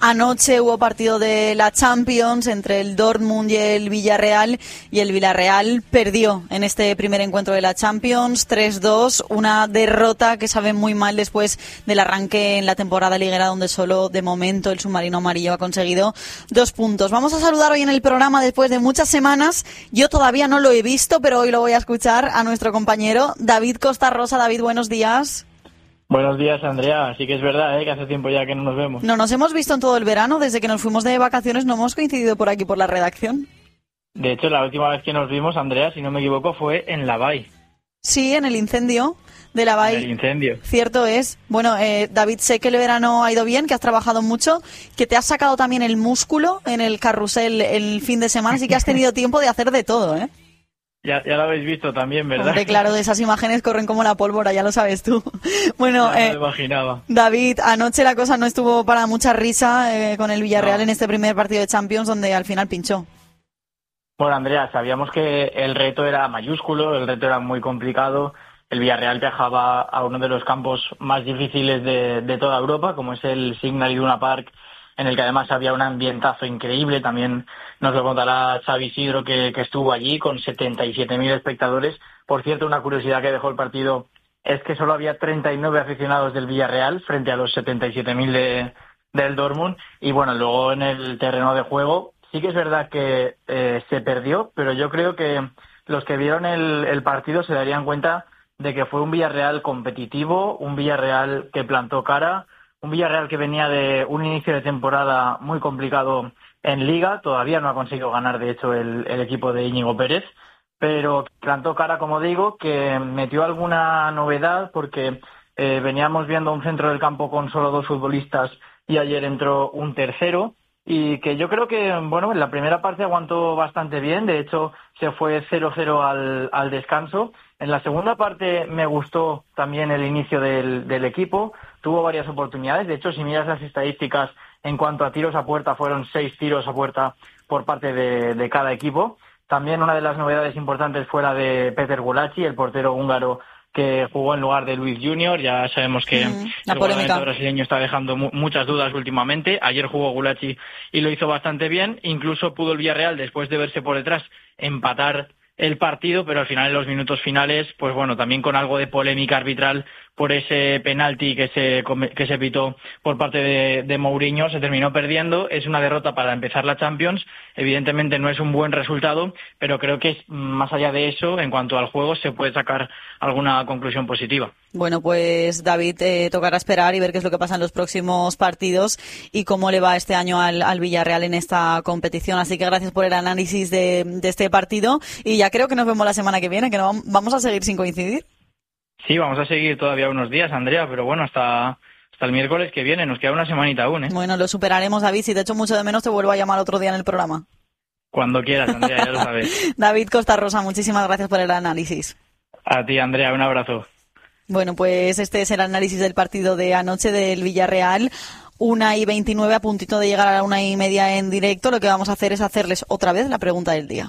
Anoche hubo partido de la Champions entre el Dortmund y el Villarreal, y el Villarreal perdió en este primer encuentro de la Champions 3-2, una derrota que sabe muy mal después del arranque en la temporada liguera, donde solo de momento el submarino amarillo ha conseguido 2 puntos. Vamos a saludar hoy en el programa, después de muchas semanas, yo todavía no lo he visto, pero hoy lo voy a escuchar, a nuestro compañero David Costa Rosa. David, buenos días. Buenos días, Andrea. Sí que es verdad, que hace tiempo ya que no nos vemos. No nos hemos visto en todo el verano, desde que nos fuimos de vacaciones no hemos coincidido por aquí por la redacción. De hecho, la última vez que nos vimos, Andrea, si no me equivoco, fue en la Bay. Sí, en el incendio de la Bay. En el incendio. Cierto es. Bueno, David, sé que el verano ha ido bien, que has trabajado mucho, que te has sacado también el músculo en el carrusel el fin de semana, así que has tenido tiempo de hacer de todo, ¿eh? Ya lo habéis visto también, ¿verdad? Hombre, claro, de esas imágenes corren como la pólvora, ya lo sabes tú. Bueno, me imaginaba. David, anoche la cosa no estuvo para mucha risa con el Villarreal en este primer partido de Champions, donde al final pinchó. Bueno, Andrea, sabíamos que el reto era mayúsculo, el reto era muy complicado. El Villarreal viajaba a uno de los campos más difíciles de toda Europa, como es el Signal Iduna Park, en el que además había un ambientazo increíble. También nos lo contará Xavi Isidro, que estuvo allí con 77.000 espectadores. Por cierto, una curiosidad que dejó el partido es que solo había 39 aficionados del Villarreal frente a los 77.000 del Dortmund. Y bueno, luego en el terreno de juego sí que es verdad que se perdió, pero yo creo que los que vieron el partido se darían cuenta de que fue un Villarreal competitivo, un Villarreal que plantó cara, un Villarreal que venía de un inicio de temporada muy complicado en Liga. Todavía no ha conseguido ganar, de hecho, el equipo de Íñigo Pérez, pero plantó cara, como digo, que metió alguna novedad, porque veníamos viendo un centro del campo con solo 2 futbolistas y ayer entró un tercero, y que yo creo que, bueno, en la primera parte aguantó bastante bien. De hecho, se fue 0-0 al descanso. En la segunda parte me gustó también el inicio del equipo. Tuvo varias oportunidades. De hecho, si miras las estadísticas en cuanto a tiros a puerta, fueron 6 tiros a puerta por parte de cada equipo. También una de las novedades importantes fue la de Peter Gulacsi, el portero húngaro que jugó en lugar de Luis Junior. Ya sabemos que el guardameta brasileño está dejando muchas dudas últimamente. Ayer jugó Gulacsi y lo hizo bastante bien. Incluso pudo el Villarreal, después de verse por detrás, empatar el partido, pero al final, en los minutos finales, pues bueno, también con algo de polémica arbitral por ese penalti que se pitó por parte de Mourinho, se terminó perdiendo. Es una derrota para empezar la Champions. Evidentemente no es un buen resultado, pero creo que más allá de eso, en cuanto al juego, se puede sacar alguna conclusión positiva. Bueno, pues David, tocará esperar y ver qué es lo que pasa en los próximos partidos y cómo le va este año al Villarreal en esta competición. Así que gracias por el análisis de este partido, y ya creo que nos vemos la semana que viene, que no vamos a seguir sin coincidir. Sí, vamos a seguir todavía unos días, Andrea, pero bueno, hasta el miércoles que viene, nos queda una semanita aún, ¿eh? Bueno, lo superaremos, David. Si te echo mucho de menos, te vuelvo a llamar otro día en el programa. Cuando quieras, Andrea, ya lo sabes. David Costa Rosa, muchísimas gracias por el análisis. A ti, Andrea, un abrazo. Bueno, pues este es el análisis del partido de anoche del Villarreal. 1:29, a puntito de llegar a la 1:30 en directo. Lo que vamos a hacer es hacerles otra vez la pregunta del día.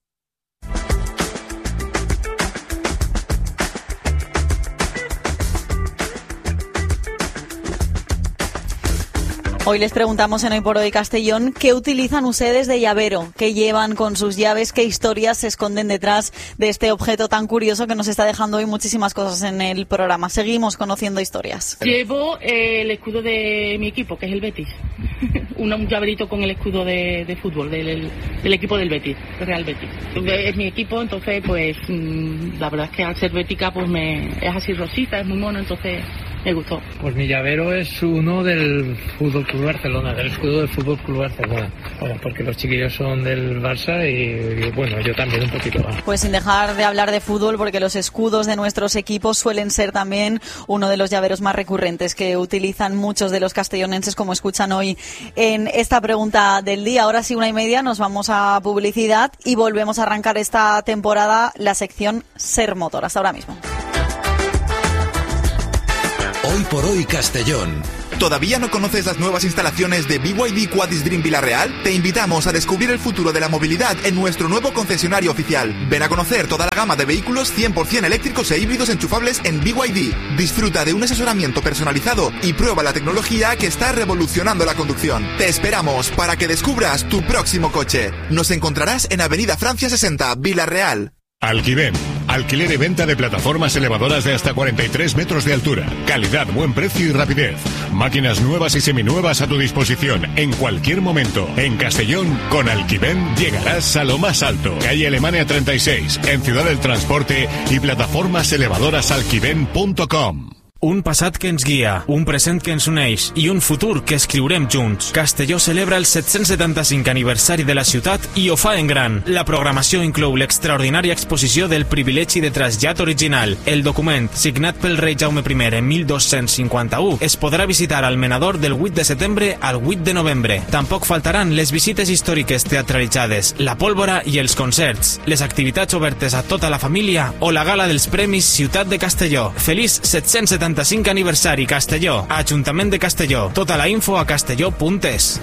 Hoy les preguntamos en Hoy por Hoy Castellón qué utilizan ustedes de llavero, qué llevan con sus llaves, qué historias se esconden detrás de este objeto tan curioso que nos está dejando hoy muchísimas cosas en el programa. Seguimos conociendo historias. Llevo el escudo de mi equipo, que es el Betis. Un llaverito con el escudo de fútbol del equipo del Betis, del Real Betis. Es mi equipo, entonces pues la verdad es que al ser bética pues es así rosita, es muy mono, entonces me gustó. Pues mi llavero es uno del Fútbol Club Barcelona, del escudo del Fútbol Club Barcelona. Bueno, porque los chiquillos son del Barça y bueno, yo también un poquito más. Pues sin dejar de hablar de fútbol, porque los escudos de nuestros equipos suelen ser también uno de los llaveros más recurrentes que utilizan muchos de los castellonenses, como escuchan hoy en esta pregunta del día. Ahora sí, 1:30, nos vamos a publicidad y volvemos a arrancar esta temporada la sección Ser Motor. Hasta ahora mismo. Hoy por Hoy Castellón. ¿Todavía no conoces las nuevas instalaciones de BYD Quadis Dream Villarreal? Te invitamos a descubrir el futuro de la movilidad en nuestro nuevo concesionario oficial. Ven a conocer toda la gama de vehículos 100% eléctricos e híbridos enchufables en BYD. Disfruta de un asesoramiento personalizado y prueba la tecnología que está revolucionando la conducción. Te esperamos para que descubras tu próximo coche. Nos encontrarás en Avenida Francia 60, Villarreal. Alquiven, alquiler y venta de plataformas elevadoras de hasta 43 metros de altura. Calidad, buen precio y rapidez. Máquinas nuevas y seminuevas a tu disposición en cualquier momento. En Castellón, con Alquiven llegarás a lo más alto. Calle Alemania 36, en Ciudad del Transporte y plataformas elevadoras alquiven.com. Un passat que ens guia, un present que ens uneix i un futur que escriurem junts. Castelló celebra el 775 aniversari de la ciutat i ho fa en gran. La programació inclou l'extraordinària exposició del privilegi de trasllat original. El document, signat pel rei Jaume I en 1251, es podrà visitar al menador del 8 de setembre al 8 de novembre. Tampoc faltaran les visites històriques teatralitzades, la pólvora i els concerts, les activitats obertes a tota la família o la gala dels Premis Ciutat de Castelló. Feliç 775 aniversari Castelló, Ayuntamiento de Castelló. Toda la info a castelló.es.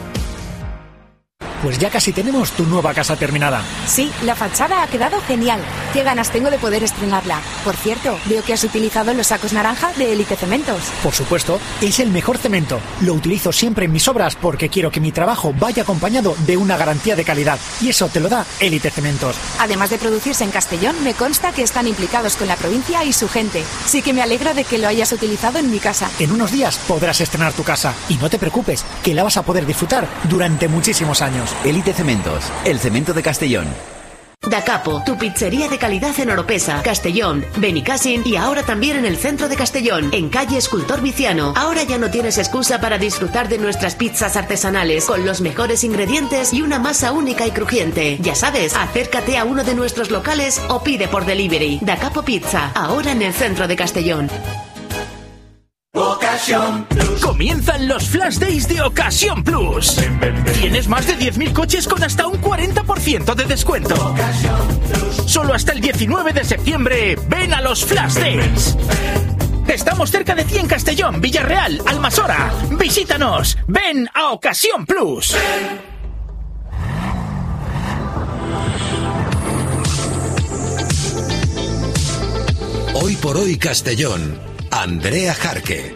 Pues ya casi tenemos tu nueva casa terminada. Sí, la fachada ha quedado genial. Qué ganas tengo de poder estrenarla. Por cierto, veo que has utilizado los sacos naranja de Elite Cementos. Por supuesto, es el mejor cemento. Lo utilizo siempre en mis obras porque quiero que mi trabajo vaya acompañado de una garantía de calidad. Y eso te lo da Elite Cementos. Además de producirse en Castellón, me consta que están implicados con la provincia y su gente. Sí que me alegro de que lo hayas utilizado en mi casa. En unos días podrás estrenar tu casa. Y no te preocupes, que la vas a poder disfrutar durante muchísimos años. Elite Cementos, el cemento de Castellón. Da Capo, tu pizzería de calidad en Oropesa, Castellón, Benicàssim y ahora también en el centro de Castellón, en calle Escultor Viciano. Ahora ya no tienes excusa para disfrutar de nuestras pizzas artesanales, con los mejores ingredientes y una masa única y crujiente. Ya sabes, acércate a uno de nuestros locales o pide por delivery. Da Capo Pizza, ahora en el centro de Castellón. Ocasión Plus. Comienzan los Flash Days de Ocasión Plus. Tienes más de 10.000 coches con hasta un 40% de descuento. Solo hasta el 19 de septiembre, ven a los Flash Days. Estamos cerca de ti en Castellón, Villarreal, Almasora. Visítanos. Ven a Ocasión Plus. Hoy por hoy Castellón. Andrea Jarque.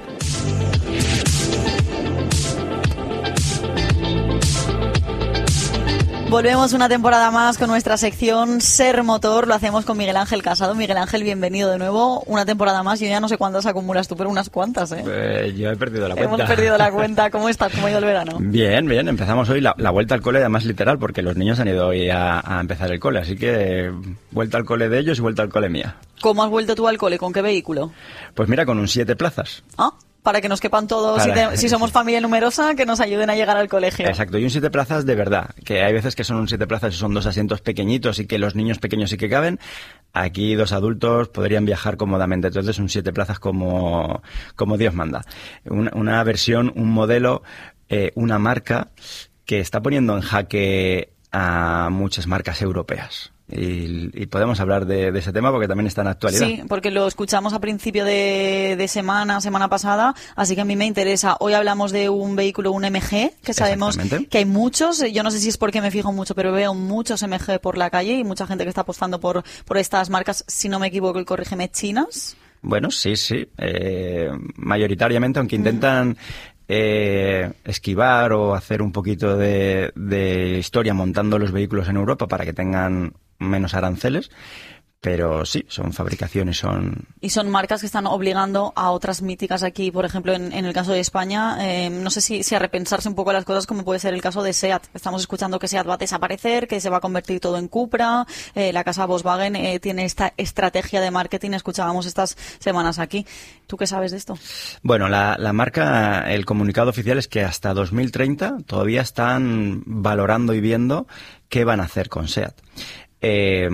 Volvemos una temporada más con nuestra sección Ser Motor. Lo hacemos con Miguel Ángel Casado. Miguel Ángel, bienvenido de nuevo. Una temporada más. Yo ya no sé cuántas acumulas tú, pero unas cuantas, ¿eh? Yo he perdido la cuenta. Hemos perdido la cuenta. ¿Cómo estás? ¿Cómo ha ido el verano? Bien, bien. Empezamos hoy la vuelta al cole, además literal, porque los niños han ido hoy a empezar el cole. Así que vuelta al cole de ellos y vuelta al cole mía. ¿Cómo has vuelto tú al cole? ¿Con qué vehículo? Pues mira, con un 7 plazas. Ah, para que nos quepan todos, si somos familia numerosa, que nos ayuden a llegar al colegio. Exacto, y un 7 plazas de verdad, que hay veces que son un 7 plazas y son 2 asientos pequeñitos y que los niños pequeños sí que caben. Aquí 2 adultos podrían viajar cómodamente, entonces un 7 plazas como Dios manda. Una versión, un modelo, una marca que está poniendo en jaque a muchas marcas europeas. Y podemos hablar de ese tema porque también está en actualidad. Sí, porque lo escuchamos a principio de semana pasada, así que a mí me interesa. Hoy hablamos de un vehículo, un MG, que sabemos que hay muchos. Yo no sé si es porque me fijo mucho, pero veo muchos MG por la calle y mucha gente que está apostando por estas marcas, si no me equivoco, y corrígeme, chinas. Bueno, sí. Mayoritariamente, aunque intentan esquivar o hacer un poquito de historia montando los vehículos en Europa para que tengan menos aranceles, pero sí, son fabricaciones, Y son marcas que están obligando a otras míticas aquí, por ejemplo, en el caso de España, no sé si a repensarse un poco las cosas, como puede ser el caso de SEAT. Estamos escuchando que SEAT va a desaparecer, que se va a convertir todo en Cupra, la casa Volkswagen tiene esta estrategia de marketing, escuchábamos estas semanas aquí. ¿Tú qué sabes de esto? Bueno, la marca, el comunicado oficial es que hasta 2030 todavía están valorando y viendo qué van a hacer con SEAT.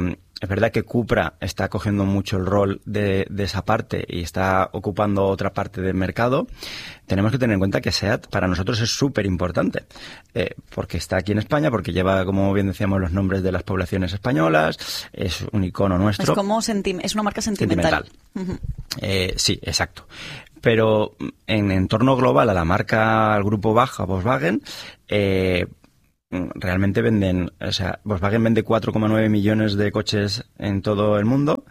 Es verdad que Cupra está cogiendo mucho el rol de esa parte y está ocupando otra parte del mercado. Tenemos que tener en cuenta que SEAT para nosotros es súper importante, porque está aquí en España, porque lleva, como bien decíamos, los nombres de las poblaciones españolas, es un icono nuestro. Es como es una marca sentimental. Sí, exacto. Pero en entorno global a la marca, al grupo Baja, Volkswagen, realmente Volkswagen vende 4,9 millones de coches en todo el mundo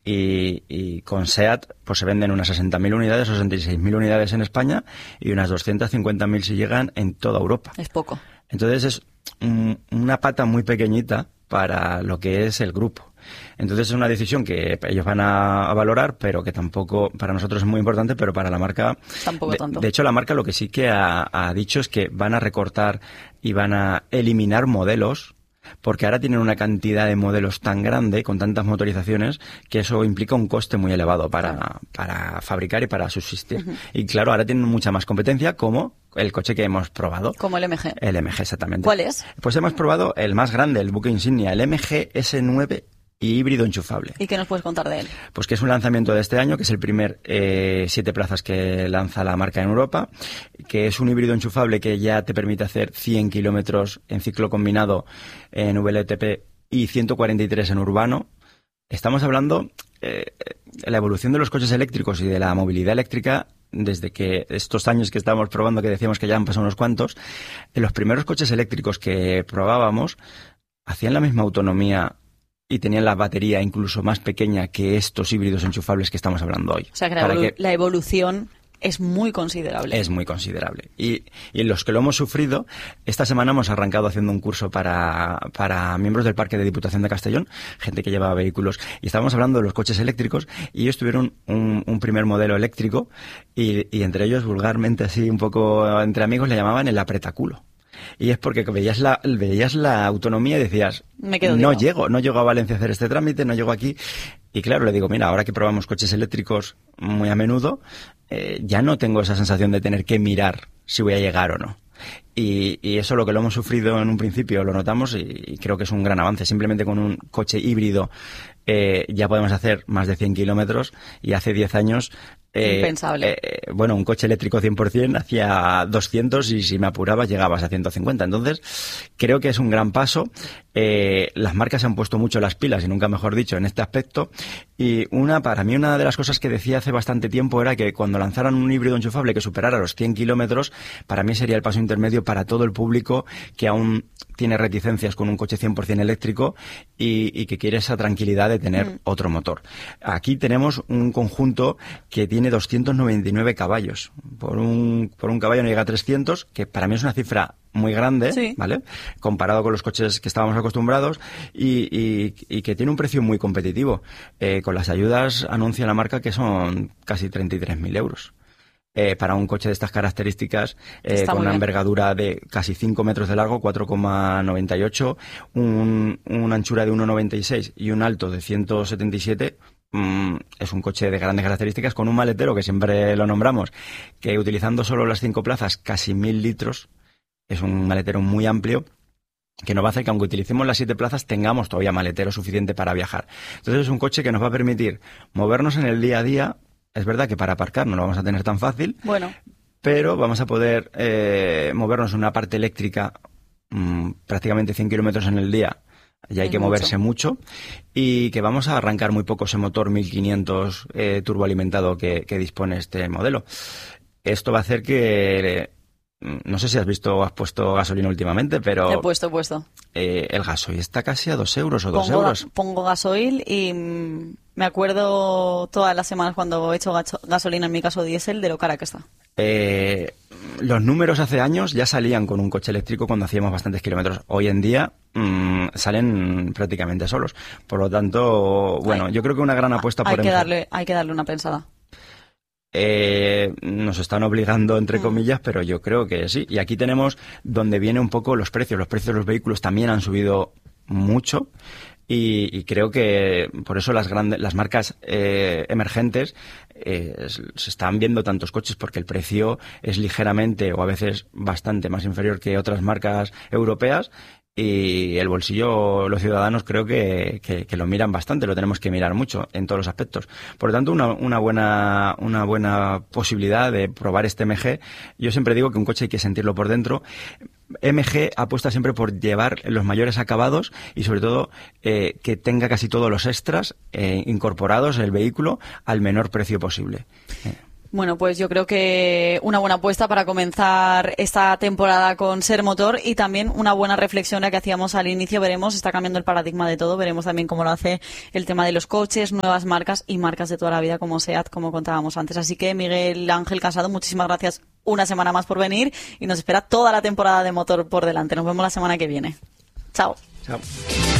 y con SEAT pues se venden unas 60.000 unidades o 66.000 unidades en España y unas 250.000 si llegan en toda Europa. Es poco. Entonces es una pata muy pequeñita para lo que es el grupo. Entonces es una decisión que ellos van a valorar, pero que tampoco para nosotros es muy importante, pero para la marca tampoco tanto. De hecho, la marca lo que sí que ha dicho es que van a recortar y van a eliminar modelos, porque ahora tienen una cantidad de modelos tan grande, con tantas motorizaciones, que eso implica un coste muy elevado para fabricar y para subsistir. Uh-huh. Y claro, ahora tienen mucha más competencia, como el coche que hemos probado. Como el MG. El MG, exactamente. ¿Cuál es? Pues hemos probado el más grande, el buque insignia, el MG S9 y híbrido enchufable. ¿Y qué nos puedes contar de él? Pues que es un lanzamiento de este año, que es el primer 7 plazas que lanza la marca en Europa, que es un híbrido enchufable que ya te permite hacer 100 kilómetros en ciclo combinado en WLTP y 143 en urbano. Estamos hablando de la evolución de los coches eléctricos y de la movilidad eléctrica desde que estos años que estábamos probando, que decíamos que ya han pasado unos cuantos. En los primeros coches eléctricos que probábamos hacían la misma autonomía y tenían la batería incluso más pequeña que estos híbridos enchufables que estamos hablando hoy. O sea que la evolución es muy considerable. Es muy considerable. Y en los que lo hemos sufrido, esta semana hemos arrancado haciendo un curso para miembros del Parque de Diputación de Castellón, gente que lleva vehículos, y estábamos hablando de los coches eléctricos, y ellos tuvieron un primer modelo eléctrico, y entre ellos, vulgarmente así, un poco entre amigos, le llamaban el apretaculo. Y es porque veías la autonomía y decías, no llego a Valencia a hacer este trámite, no llego aquí. Y claro, le digo, mira, ahora que probamos coches eléctricos muy a menudo, ya no tengo esa sensación de tener que mirar si voy a llegar o no. Y eso, lo que lo hemos sufrido en un principio, lo notamos y creo que es un gran avance. Simplemente con un coche híbrido ya podemos hacer más de 100 kilómetros, y hace 10 años... impensable. Bueno, un coche eléctrico 100% hacía 200 y si me apurabas llegabas a 150. Entonces, creo que es un gran paso. Las marcas se han puesto mucho las pilas, y nunca mejor dicho, en este aspecto. Y para mí una de las cosas que decía hace bastante tiempo era que cuando lanzaran un híbrido enchufable que superara los 100 kilómetros, para mí sería el paso intermedio para todo el público que aún tiene reticencias con un coche 100% eléctrico y que quiere esa tranquilidad de tener otro motor. Aquí tenemos un conjunto que tiene 299 caballos. Por un caballo no llega a 300, que para mí es una cifra muy grande, sí, ¿vale? Comparado con los coches que estábamos acostumbrados, y que tiene un precio muy competitivo. Con las ayudas anuncia la marca que son casi 33.000 euros. Para un coche de estas características, con una envergadura de casi 5 metros de largo, 4,98, una anchura de 1,96 y un alto de 177, es un coche de grandes características, con un maletero que siempre lo nombramos, que utilizando solo las 5 plazas, casi 1.000 litros, es un maletero muy amplio, que nos va a hacer que aunque utilicemos las 7 plazas tengamos todavía maletero suficiente para viajar. Entonces es un coche que nos va a permitir movernos en el día a día. Es verdad que para aparcar no lo vamos a tener tan fácil, pero vamos a poder movernos en una parte eléctrica prácticamente 100 kilómetros en el día. Ya hay que moverse mucho, y que vamos a arrancar muy poco ese motor 1500 turboalimentado que dispone este modelo. Esto va a hacer que... no sé si has visto o has puesto gasolina últimamente, pero... He puesto. El gasoil está casi a 2 euros o 2 euros. Pongo gasoil y me acuerdo todas las semanas cuando he hecho gasolina, en mi caso diésel, de lo cara que está. Los números hace años ya salían con un coche eléctrico cuando hacíamos bastantes kilómetros. Hoy en día salen prácticamente solos. Por lo tanto, yo creo que una gran apuesta por... Hay que darle una pensada. Nos están obligando, entre comillas, pero yo creo que sí. Y aquí tenemos donde viene un poco los precios. Los precios de los vehículos también han subido mucho, y creo que por eso las marcas emergentes se están viendo tantos coches, porque el precio es ligeramente o a veces bastante más inferior que otras marcas europeas. y el bolsillo, los ciudadanos creo que lo miran bastante, lo tenemos que mirar mucho en todos los aspectos. Por lo tanto, una buena posibilidad de probar este MG. Yo siempre digo que un coche hay que sentirlo por dentro. MG apuesta siempre por llevar los mayores acabados y sobre todo que tenga casi todos los extras incorporados el vehículo al menor precio posible. Bueno, pues yo creo que una buena apuesta para comenzar esta temporada con Sermotor y también una buena reflexión la que hacíamos al inicio. Veremos, está cambiando el paradigma de todo, veremos también cómo lo hace el tema de los coches, nuevas marcas y marcas de toda la vida como SEAT, como contábamos antes. Así que Miguel Ángel Casado, muchísimas gracias una semana más por venir y nos espera toda la temporada de motor por delante. Nos vemos la semana que viene. Chao. Chao.